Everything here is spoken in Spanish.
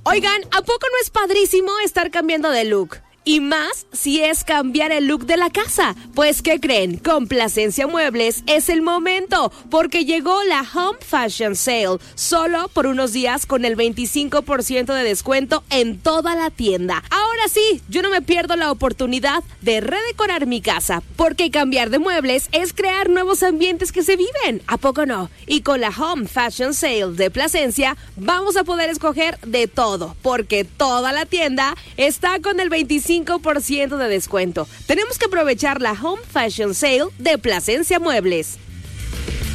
Oigan, ¿a poco no es padrísimo estar cambiando de look? Y más si es cambiar el look de la casa. Pues, ¿qué creen? Con Plasencia Muebles es el momento, porque llegó la Home Fashion Sale, solo por unos días con el 25% de descuento en toda la tienda. Ahora sí, yo no me pierdo la oportunidad de redecorar mi casa, porque cambiar de muebles es crear nuevos ambientes que se viven, ¿a poco no? Y con la Home Fashion Sale de Plasencia vamos a poder escoger de todo, porque toda la tienda está con el 25% de descuento. Tenemos que aprovechar la Home Fashion Sale de Plasencia Muebles.